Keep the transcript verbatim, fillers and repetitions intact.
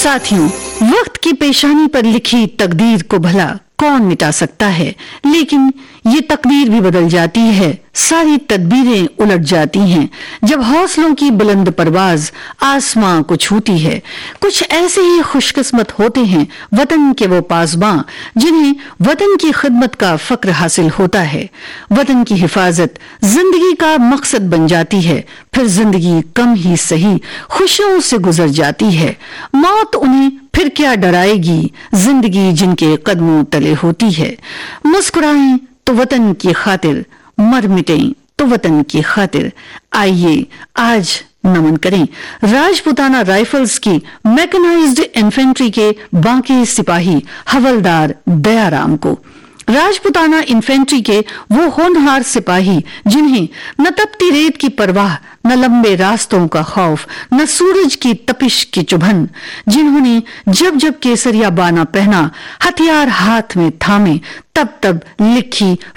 साथियों, वक्त की पेशानी पर लिखी तकदीर को भला कौन मिटा सकता है, लेकिन ये तकदीर भी बदल जाती है, सारी तदबीरें उलट जाती हैं जब हौसलों की बुलंद परवाज आसमां को छूती है। कुछ ऐसे ही खुशकिस्मत होते हैं वतन के वो पासबां जिन्हें वतन की खिदमत का फक्र हासिल होता है। वतन की हिफाजत जिंदगी का मकसद बन जाती है, फिर जिंदगी कम ही सही खुशियों से गुजर जाती है। मौत उन्हें फिर क्या डराएगी, जिंदगी जिनके कदमों तले होती है। मुस्कुराएं तो वतन की खातिर, मर मिटें तो वतन की खातिर। आइए आज नमन करें राजपुताना राइफल्स की मैकेनाइज्ड इन्फेंट्री के बाकी सिपाही हवलदार दयाराम को। राजपुताना इन्फेंट्री के वो होनहार सिपाही जिन्हें न तपती रेत की परवाह, न लंबे रास्तों का खौफ, न सूरज की तपिश की चुभन, जिन्होंने जब जब केसरिया बाना पहना, हथियार हाथ में थामे, तब तब लिखी